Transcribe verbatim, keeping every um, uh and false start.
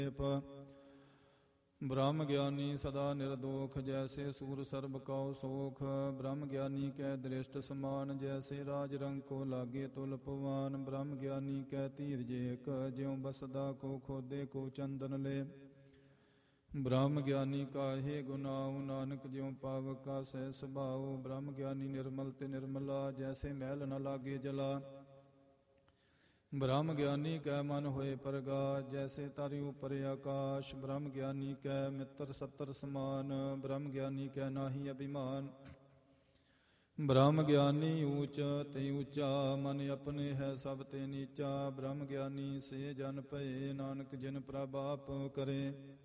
ब्रह्म ज्ञानी सदा निर्दोख जैसे सूर सर्ब कौ सोख। ब्रह्म ज्ञानी कै दृष्ट समान जैसे राज रंग को लागे तुल पवान। ब्रह्म ज्ञानी कै तीर जेक ज्यों बसदा को खोदे को चंदन ले। ब्रह्म ज्ञानी काहे गुनाऊ नानक ज्यों पावक का सह सुभाऊ। ब्रह्म ज्ञानी निर्मल ते निर्मला जैसे मैल न लागे जला। ब्रह्म ज्ञानी कै मन होए प्रगाध जैसे तारे ऊपर आकाश। ब्रह्म ज्ञानी कै मित्र सत्तर समान ब्रह्म ज्ञानी कै नाहि अभिमान। ब्रह्म ज्ञानी ऊंच ते ऊंचा मन अपने है सब ते नीचा। ब्रह्म ज्ञानी से जन भये नानक जिन प्रभाप करे।